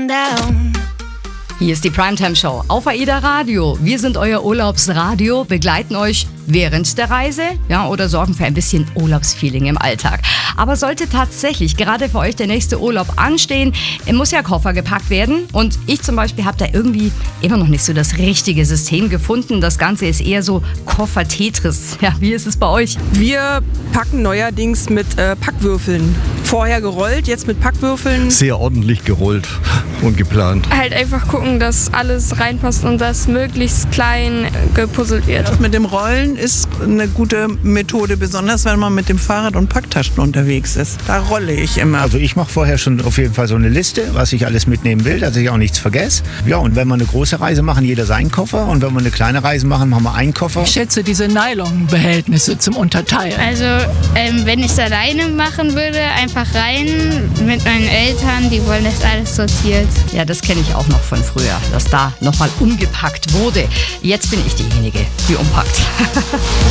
down. Hier ist die Primetime Show auf AIDA Radio. Wir sind euer Urlaubsradio, begleiten euch während der Reise, oder sorgen für ein bisschen Urlaubsfeeling im Alltag. Aber sollte tatsächlich gerade für euch der nächste Urlaub anstehen, muss ja Koffer gepackt werden. Und ich zum Beispiel habe da irgendwie immer noch nicht so das richtige System gefunden. Das Ganze ist eher so Koffer-Tetris. Ja, wie ist es bei euch? Wir packen neuerdings mit Packwürfeln. Vorher gerollt, jetzt mit Packwürfeln. Sehr ordentlich gerollt und geplant. Halt einfach gucken, dass alles reinpasst und dass möglichst klein gepuzzelt wird. Das mit dem Rollen ist eine gute Methode, besonders wenn man mit dem Fahrrad und Packtaschen unterwegs ist. Da rolle ich immer. Also ich mache vorher schon auf jeden Fall so eine Liste, was ich alles mitnehmen will, dass ich auch nichts vergesse. Ja, und wenn wir eine große Reise machen, jeder seinen Koffer. Und wenn wir eine kleine Reise machen, machen wir einen Koffer. Ich schätze diese Nylonbehältnisse zum Unterteilen. Also wenn ich es alleine machen würde, einfach rein mit meinen Eltern, die wollen das alles sortiert. Ja, das kenne ich auch noch von früher, dass da nochmal umgepackt wurde. Jetzt bin ich diejenige, die umpackt.